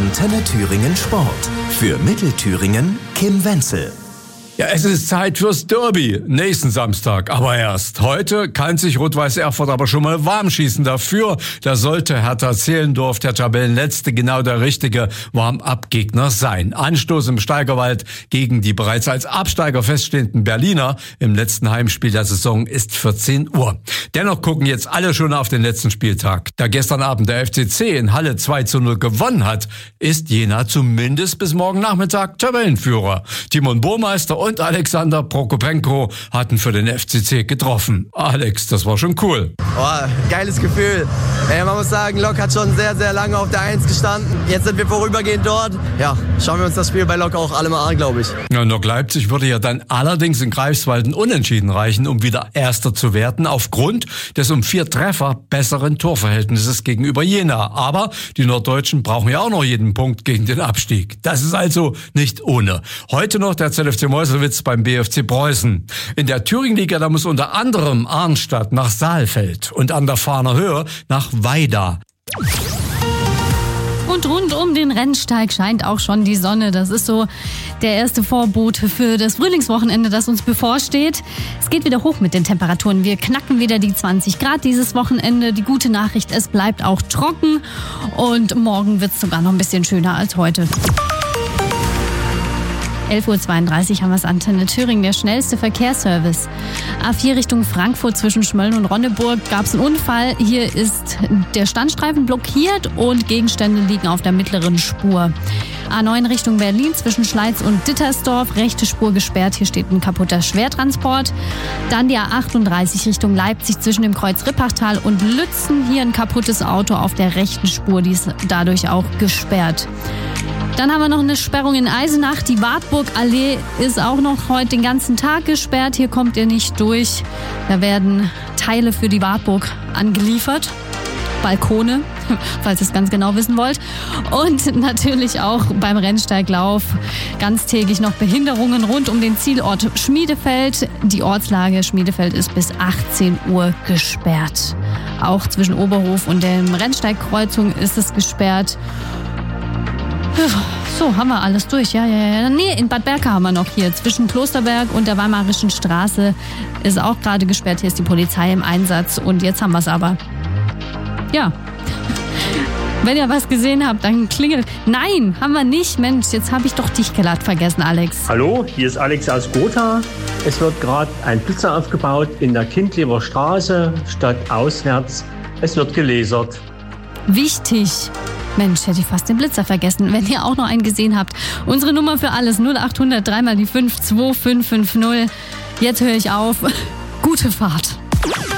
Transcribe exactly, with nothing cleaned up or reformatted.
Antenne Thüringen Sport. Für Mittelthüringen Kim Wenzel. Ja, es ist Zeit fürs Derby. Nächsten Samstag, aber erst. Heute kann sich Rot-Weiß Erfurt aber schon mal warm schießen. Dafür, da sollte Hertha Zehlendorf, der Tabellenletzte, genau der richtige Warm-up-Gegner sein. Anstoß im Steigerwald gegen die bereits als Absteiger feststehenden Berliner im letzten Heimspiel der Saison ist vierzehn Uhr. Dennoch gucken jetzt alle schon auf den letzten Spieltag. Da gestern Abend der F C C in Halle zwei zu null gewonnen hat, ist Jena zumindest bis morgen Nachmittag Tabellenführer. Timon Burmeister und Alexander Prokopenko hatten für den F C C getroffen. Alex, das war schon cool. Oh, geiles Gefühl. Ey, man muss sagen, Lok hat schon sehr, sehr lange auf der Eins gestanden. Jetzt sind wir vorübergehend dort. Ja, schauen wir uns das Spiel bei Lok auch alle mal an, glaube ich. Ja, Lok Leipzig würde ja dann allerdings in Greifswald ein Unentschieden reichen, um wieder Erster zu werden, aufgrund des um vier Treffer besseren Torverhältnisses gegenüber Jena. Aber die Norddeutschen brauchen ja auch noch jeden Punkt gegen den Abstieg. Das ist also nicht ohne. Heute noch der Z F C Meuselwitz beim B F C Preußen. In der Thüringenliga, da muss unter anderem Arnstadt nach Saalfeld und an der Fahner Höhe nach Weida. Und rund um den Rennsteig scheint auch schon die Sonne. Das ist so der erste Vorbote für das Frühlingswochenende, das uns bevorsteht. Es geht wieder hoch mit den Temperaturen. Wir knacken wieder die zwanzig Grad dieses Wochenende. Die gute Nachricht, es bleibt auch trocken. Und morgen wird es sogar noch ein bisschen schöner als heute. elf Uhr zweiunddreißig haben wir es, Antenne Thüringen, der schnellste Verkehrsservice. A vier Richtung Frankfurt zwischen Schmölln und Ronneburg gab es einen Unfall. Hier ist der Standstreifen blockiert und Gegenstände liegen auf der mittleren Spur. A neun Richtung Berlin zwischen Schleiz und Dittersdorf, rechte Spur gesperrt. Hier steht ein kaputter Schwertransport. Dann die A achtunddreißig Richtung Leipzig zwischen dem Kreuz Rippachtal und Lützen. Hier ein kaputtes Auto auf der rechten Spur, die ist dadurch auch gesperrt. Dann haben wir noch eine Sperrung in Eisenach. Die Wartburgallee ist auch noch heute den ganzen Tag gesperrt. Hier kommt ihr nicht durch. Da werden Teile für die Wartburg angeliefert. Balkone, falls ihr es ganz genau wissen wollt. Und natürlich auch beim Rennsteiglauf ganztägig noch Behinderungen rund um den Zielort Schmiedefeld. Die Ortslage Schmiedefeld ist bis achtzehn Uhr gesperrt. Auch zwischen Oberhof und der Rennsteigkreuzung ist es gesperrt. So, haben wir alles durch. Ja, ja, ja. Nee, in Bad Berka haben wir noch hier. Zwischen Klosterberg und der Weimarischen Straße ist auch gerade gesperrt. Hier ist die Polizei im Einsatz. Und jetzt haben wir es aber. Ja. Wenn ihr was gesehen habt, dann klingelt. Nein, haben wir nicht. Mensch, jetzt habe ich doch dich glatt vergessen, Alex. Hallo, hier ist Alex aus Gotha. Es wird gerade ein Blitzer aufgebaut in der Kindleber Straße, stadtauswärts. Es wird gelasert. Wichtig. Mensch, hätte ich fast den Blitzer vergessen. Wenn ihr auch noch einen gesehen habt. Unsere Nummer für alles null acht hundert drei mal die fünf zwei fünf fünf null. Jetzt höre ich auf. Gute Fahrt.